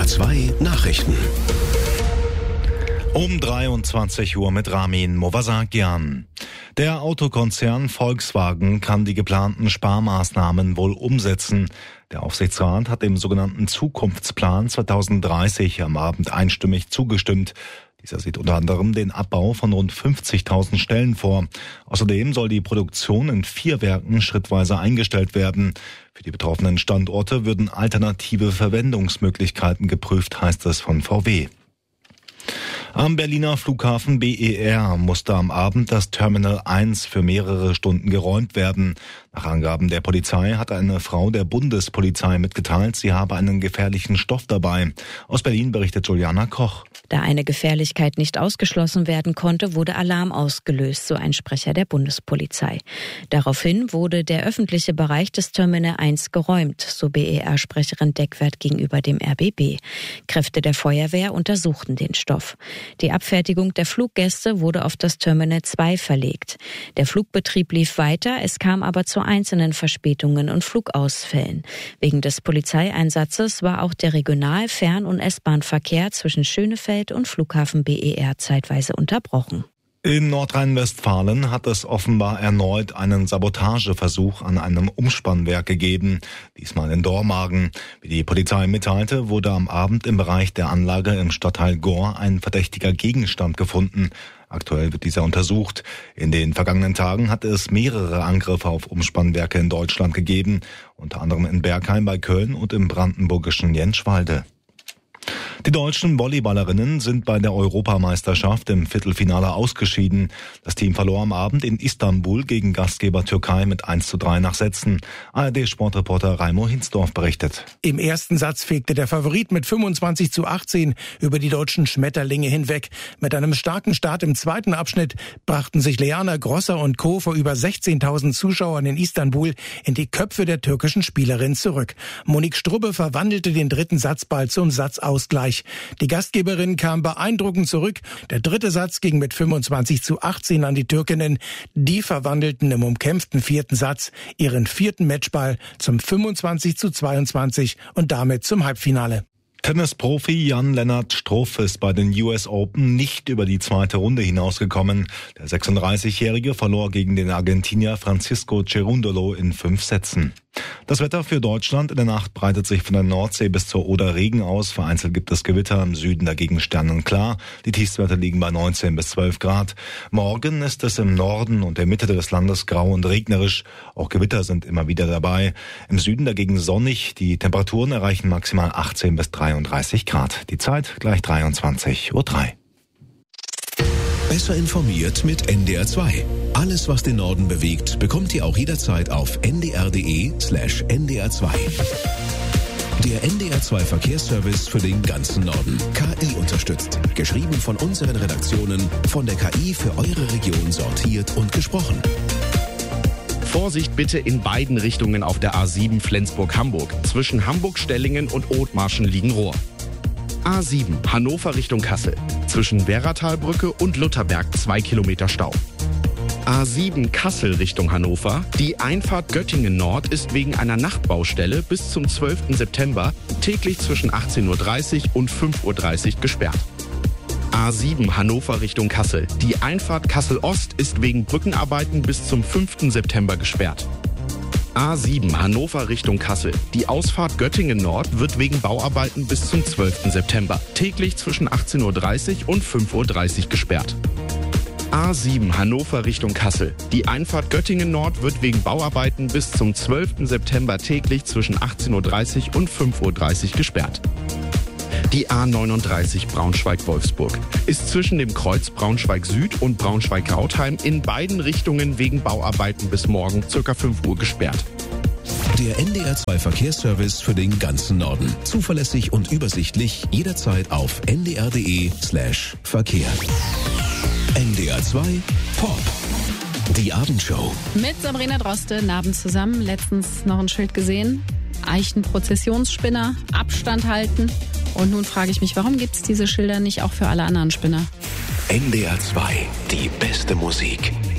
NDR 2 Nachrichten. Um 23 Uhr mit Ramin Movasakian. Der Autokonzern Volkswagen kann die geplanten Sparmaßnahmen wohl umsetzen. Der Aufsichtsrat hat dem sogenannten Zukunftsplan 2030 am Abend einstimmig zugestimmt. Dieser sieht unter anderem den Abbau von rund 50.000 Stellen vor. Außerdem soll die Produktion in 4 Werken schrittweise eingestellt werden. Für die betroffenen Standorte würden alternative Verwendungsmöglichkeiten geprüft, heißt es von VW. Am Berliner Flughafen BER musste am Abend das Terminal 1 für mehrere Stunden geräumt werden. Nach Angaben der Polizei hat eine Frau der Bundespolizei mitgeteilt, sie habe einen gefährlichen Stoff dabei. Aus Berlin berichtet Juliana Koch. Da eine Gefährlichkeit nicht ausgeschlossen werden konnte, wurde Alarm ausgelöst, so ein Sprecher der Bundespolizei. Daraufhin wurde der öffentliche Bereich des Terminal 1 geräumt, so BER-Sprecherin Deckwert gegenüber dem RBB. Kräfte der Feuerwehr untersuchten den Stoff. Die Abfertigung der Fluggäste wurde auf das Terminal 2 verlegt. Der Flugbetrieb lief weiter, es kam aber zu einzelnen Verspätungen und Flugausfällen. Wegen des Polizeieinsatzes war auch der Regional-, Fern- und S-Bahn-Verkehr zwischen Schönefeld und Flughafen BER zeitweise unterbrochen. In Nordrhein-Westfalen hat es offenbar erneut einen Sabotageversuch an einem Umspannwerk gegeben, diesmal in Dormagen. Wie die Polizei mitteilte, wurde am Abend im Bereich der Anlage im Stadtteil Gohr ein verdächtiger Gegenstand gefunden. Aktuell wird dieser untersucht. In den vergangenen Tagen hat es mehrere Angriffe auf Umspannwerke in Deutschland gegeben, unter anderem in Bergheim bei Köln und im brandenburgischen Jentschwalde. Die deutschen Volleyballerinnen sind bei der Europameisterschaft im Viertelfinale ausgeschieden. Das Team verlor am Abend in Istanbul gegen Gastgeber Türkei mit 1:3 nach Sätzen. ARD-Sportreporter Raimo Hinsdorf berichtet. Im ersten Satz fegte der Favorit mit 25:18 über die deutschen Schmetterlinge hinweg. Mit einem starken Start im zweiten Abschnitt brachten sich Leana Grosser und Co. vor über 16.000 Zuschauern in Istanbul in die Köpfe der türkischen Spielerin zurück. Monique Strubbe verwandelte den dritten Satzball zum Satzausgleich. Die Gastgeberin kam beeindruckend zurück. Der dritte Satz ging mit 25:18 an die Türkinnen. Die verwandelten im umkämpften vierten Satz ihren vierten Matchball zum 25:22 und damit zum Halbfinale. Tennisprofi Jan-Lennart Struff ist bei den US Open nicht über die zweite Runde hinausgekommen. Der 36-Jährige verlor gegen den Argentinier Francisco Cerundolo in 5 Sätzen. Das Wetter für Deutschland: in der Nacht breitet sich von der Nordsee bis zur Oder Regen aus. Vereinzelt gibt es Gewitter, im Süden dagegen sternenklar. Die Tiefstwerte liegen bei 19 bis 12 Grad. Morgen ist es im Norden und der Mitte des Landes grau und regnerisch. Auch Gewitter sind immer wieder dabei. Im Süden dagegen sonnig. Die Temperaturen erreichen maximal 18 bis 33 Grad. Die Zeit gleich 23:03 Uhr. Besser informiert mit NDR 2. Alles, was den Norden bewegt, bekommt ihr auch jederzeit auf ndr.de/ndr2. Der NDR 2 Verkehrsservice für den ganzen Norden. KI unterstützt. Geschrieben von unseren Redaktionen, von der KI für eure Region sortiert und gesprochen. Vorsicht bitte in beiden Richtungen auf der A7 Flensburg-Hamburg. Zwischen Hamburg-Stellingen und Othmarschen-Liegenrohr. A7 Hannover Richtung Kassel. Zwischen Werratalbrücke und Lutherberg 2 Kilometer Stau. A7 Kassel Richtung Hannover. Die Einfahrt Göttingen Nord ist wegen einer Nachtbaustelle bis zum 12. September täglich zwischen 18:30 Uhr und 5:30 Uhr gesperrt. A7 Hannover Richtung Kassel. Die Einfahrt Kassel Ost ist wegen Brückenarbeiten bis zum 5. September gesperrt. A7 Hannover Richtung Kassel. Die Ausfahrt Göttingen Nord wird wegen Bauarbeiten bis zum 12. September täglich zwischen 18:30 Uhr und 5:30 Uhr gesperrt. A7 Hannover Richtung Kassel. Die Einfahrt Göttingen Nord wird wegen Bauarbeiten bis zum 12. September täglich zwischen 18:30 Uhr und 5:30 Uhr gesperrt. Die A39 Braunschweig-Wolfsburg ist zwischen dem Kreuz Braunschweig-Süd und Braunschweig-Rautheim in beiden Richtungen wegen Bauarbeiten bis morgen ca. 5 Uhr gesperrt. Der NDR 2 Verkehrsservice für den ganzen Norden. Zuverlässig und übersichtlich jederzeit auf ndr.de/Verkehr. NDR 2 Pop. Die Abendshow. Mit Sabrina Droste, Abend zusammen. Letztens noch ein Schild gesehen. Eichenprozessionsspinner, Abstand halten. Und nun frage ich mich, warum gibt es diese Schilder nicht auch für alle anderen Spinner? NDR 2, die beste Musik.